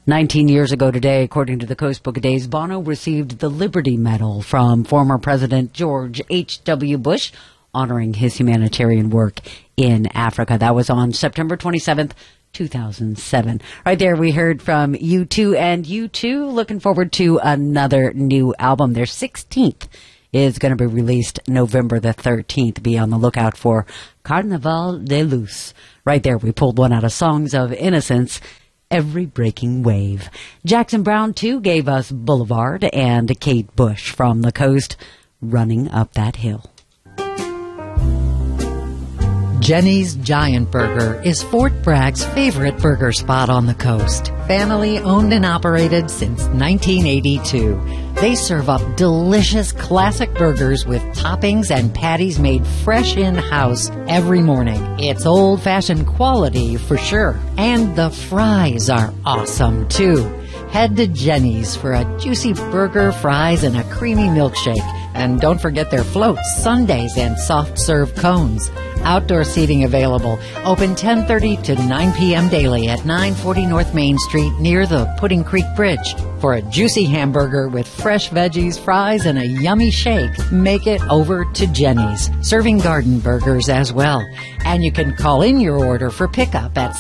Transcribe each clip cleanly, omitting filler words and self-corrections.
19 years ago today, according to the Coast Book of Days, Bono received the Liberty Medal from former President George H.W. Bush, honoring his humanitarian work in Africa. That was on September 27th, 2007. Right there, we heard from U2, and U2 looking forward to another new album. Their 16th is going to be released November the 13th. Be on the lookout for Carnaval de Luz. Right there, we pulled one out of Songs of Innocence, Every Breaking Wave. Jackson Browne, too, gave us Boulevard, and Kate Bush from the Coast, Running Up That Hill. Jenny's Giant Burger is Fort Bragg's favorite burger spot on the coast. Family owned and operated since 1982. They serve up delicious classic burgers with toppings and patties made fresh in-house every morning. It's old-fashioned quality for sure. And the fries are awesome too. Head to Jenny's for a juicy burger, fries, and a creamy milkshake. And don't forget their floats, sundaes, and soft-serve cones. Outdoor seating available. Open 10:30 to 9 p.m. daily at 940 North Main Street near the Pudding Creek Bridge. For a juicy hamburger with fresh veggies, fries, and a yummy shake, make it over to Jenny's. Serving garden burgers as well. And you can call in your order for pickup at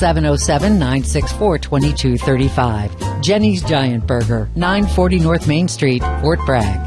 707-964-2235. Jenny's Giant Burger, 940 North Main Street, Fort Bragg.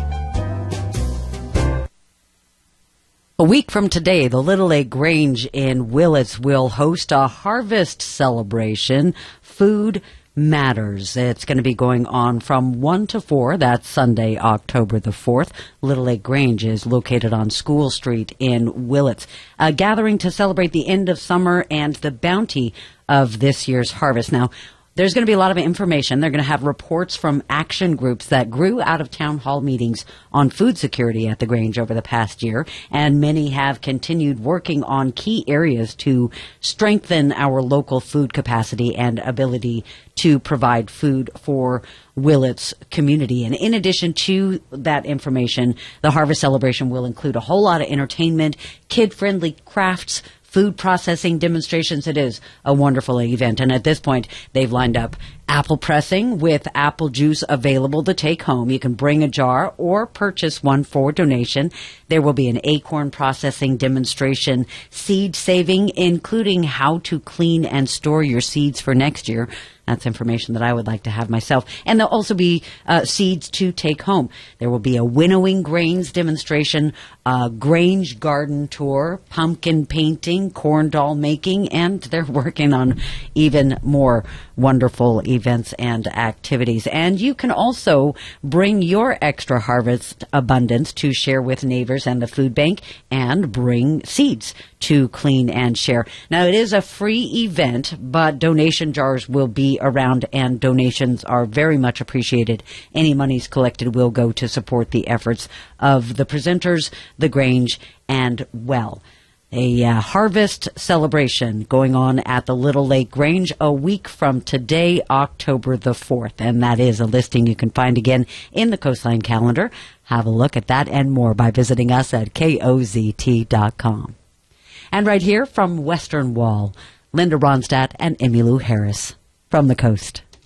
A week from today, the Little Lake Grange in Willits will host a harvest celebration. Food Matters. It's going to be going on from 1 to 4. That's Sunday, October the 4th. Little Lake Grange is located on School Street in Willits. A gathering to celebrate the end of summer and the bounty of this year's harvest. Now, there's going to be a lot of information. They're going to have reports from action groups that grew out of town hall meetings on food security at the Grange over the past year, and many have continued working on key areas to strengthen our local food capacity and ability to provide food for Willits community. And in addition to that information, the harvest celebration will include a whole lot of entertainment, kid-friendly crafts, food processing demonstrations. It is a wonderful event. And at this point, they've lined up apple pressing with apple juice available to take home. You can bring a jar or purchase one for donation. There will be an acorn processing demonstration, seed saving, including how to clean and store your seeds for next year. That's information that I would like to have myself. And there'll also be seeds to take home. There will be a winnowing grains demonstration, a Grange garden tour, pumpkin painting, corn doll making, and they're working on even more wonderful events and activities. And you can also bring your extra harvest abundance to share with neighbors and the food bank, and bring seeds to clean and share. Now, it is a free event, but donation jars will be around, and donations are very much appreciated. Any monies collected will go to support the efforts of the presenters, the Grange, and a harvest celebration going on at the Little Lake Grange a week from today, October the 4th. And that is a listing you can find again in the Coastline calendar. Have a look at that and more by visiting us at KOZT.com. And right here from Western Wall, Linda Ronstadt and Emmylou Harris from the Coast.